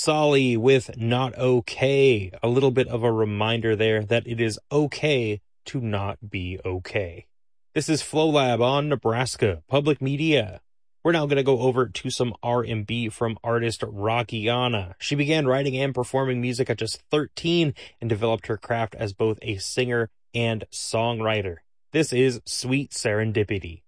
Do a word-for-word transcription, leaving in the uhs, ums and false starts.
Solly with Not Okay. A little bit of a reminder there that it is okay to not be okay. This is Flow Lab on Nebraska Public Media. We're now going to go over to some R and B from artist Rockiana. She began writing and performing music at just thirteen and developed her craft as both a singer and songwriter. This is Sweet Serendipity.